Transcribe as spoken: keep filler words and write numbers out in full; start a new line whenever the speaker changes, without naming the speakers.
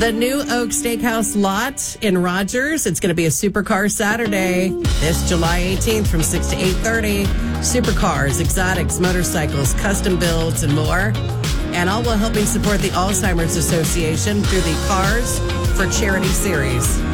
The New Oak Steakhouse lot in Rogers. It's going to be a Supercar Saturday this July eighteenth from six to eight thirty. Supercars, exotics, motorcycles, custom builds, and more. And all while helping support the Alzheimer's Association through the Cars for Charity series.